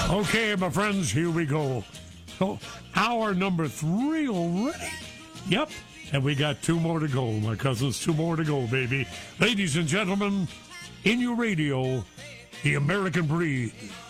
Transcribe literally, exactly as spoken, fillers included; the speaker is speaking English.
Okay, my friends, here we go. So, hour number three already. Yep, and we got two more to go, my cousins. Two more to go, baby. Ladies and gentlemen, in your radio, the American Breed.